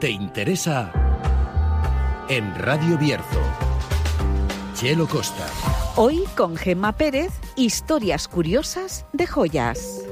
¿Te interesa? En Radio Bierzo. Chelo Costa. Hoy con Gemma Pérez, historias curiosas de joyas.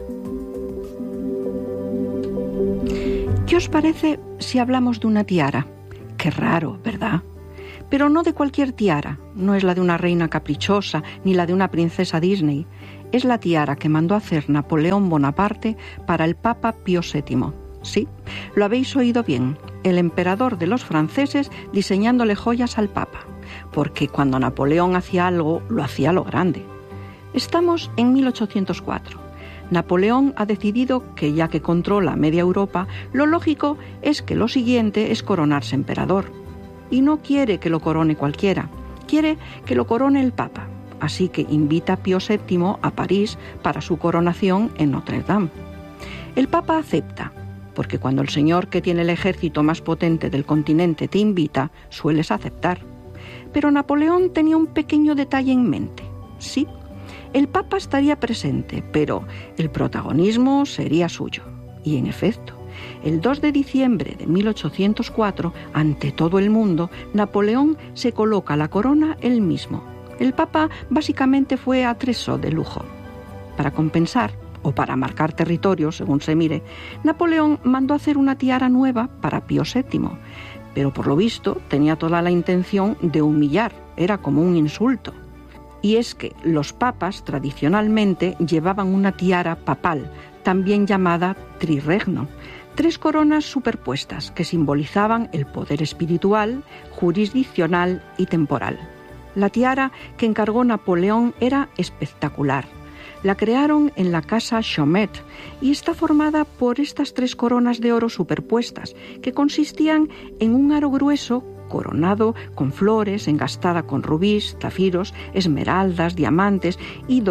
¿Qué os parece si hablamos de una tiara? Qué raro, ¿verdad? Pero no de cualquier tiara, no es la de una reina caprichosa ni la de una princesa Disney. Es la tiara que mandó hacer Napoleón Bonaparte para el Papa Pío VII. Sí, lo habéis oído bien, el emperador de los franceses diseñándole joyas al Papa, porque cuando Napoleón hacía algo, lo hacía a lo grande. Estamos en 1804. Napoleón ha decidido que ya que controla media Europa, lo lógico es que lo siguiente es coronarse emperador. Y no quiere que lo corone cualquiera, quiere que lo corone el Papa. Así que invita a Pío VII a París para su coronación en Notre Dame. El Papa acepta, porque cuando el señor que tiene el ejército más potente del continente te invita, sueles aceptar. Pero Napoleón tenía un pequeño detalle en mente. Sí, el Papa estaría presente, pero el protagonismo sería suyo. Y en efecto, el 2 de diciembre de 1804, ante todo el mundo, Napoleón se coloca la corona él mismo. El Papa básicamente fue atrezo de lujo. Para compensar, o para marcar territorio, según se mire, Napoleón mandó hacer una tiara nueva para Pío VII, pero por lo visto tenía toda la intención de humillar, era como un insulto. Y es que los papas tradicionalmente llevaban una tiara papal, también llamada trirregno, 3 coronas superpuestas que simbolizaban el poder espiritual, jurisdiccional y temporal. La tiara que encargó Napoleón era espectacular. La crearon en la casa Chaumet y está formada por estas 3 coronas de oro superpuestas que consistían en un aro grueso coronado con flores, engastada con rubíes, zafiros, esmeraldas, diamantes y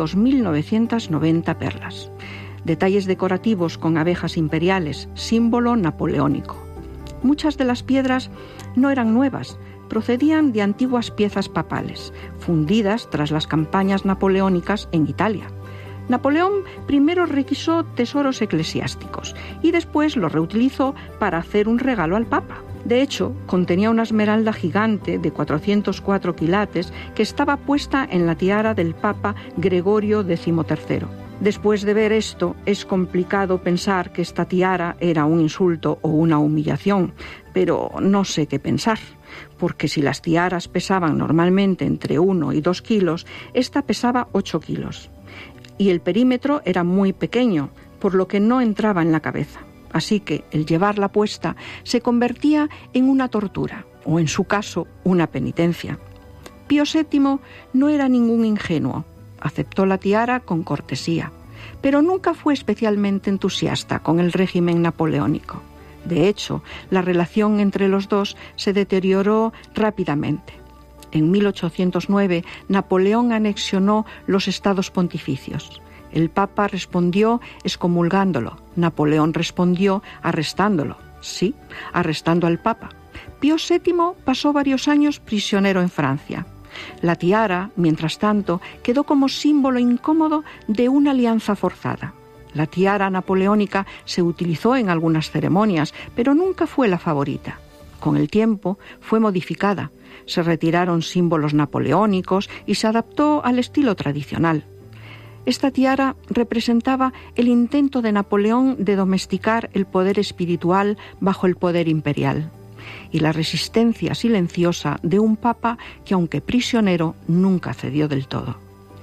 2.990 perlas. Detalles decorativos con abejas imperiales, símbolo napoleónico. Muchas de las piedras no eran nuevas, procedían de antiguas piezas papales, fundidas tras las campañas napoleónicas en Italia. Napoleón primero requisó tesoros eclesiásticos y después los reutilizó para hacer un regalo al Papa. De hecho, contenía una esmeralda gigante de 404 quilates que estaba puesta en la tiara del Papa Gregorio XIII. Después de ver esto, es complicado pensar que esta tiara era un insulto o una humillación, pero no sé qué pensar, porque si las tiaras pesaban normalmente entre 1 y 2 kilos, esta pesaba 8 kilos. Y el perímetro era muy pequeño, por lo que no entraba en la cabeza. Así que el llevarla puesta se convertía en una tortura, o en su caso, una penitencia. Pío VII no era ningún ingenuo. Aceptó la tiara con cortesía, pero nunca fue especialmente entusiasta con el régimen napoleónico. De hecho, la relación entre los dos se deterioró rápidamente. En 1809, Napoleón anexionó los estados pontificios. El Papa respondió excomulgándolo. Napoleón respondió arrestándolo. Sí, arrestando al Papa. Pío VII pasó varios años prisionero en Francia. La tiara, mientras tanto, quedó como símbolo incómodo de una alianza forzada. La tiara napoleónica se utilizó en algunas ceremonias, pero nunca fue la favorita. Con el tiempo fue modificada. Se retiraron símbolos napoleónicos y se adaptó al estilo tradicional. Esta tiara representaba el intento de Napoleón de domesticar el poder espiritual bajo el poder imperial y la resistencia silenciosa de un papa que, aunque prisionero, nunca cedió del todo.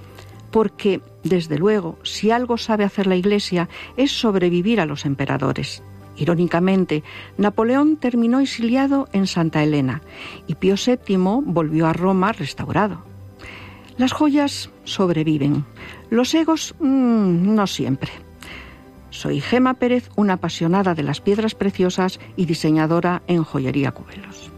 Porque, desde luego, si algo sabe hacer la Iglesia es sobrevivir a los emperadores. Irónicamente, Napoleón terminó exiliado en Santa Elena y Pío VII volvió a Roma restaurado. Las joyas sobreviven, los egos no siempre. Soy Gemma Pérez, una apasionada de las piedras preciosas y diseñadora en Joyería Cubelos.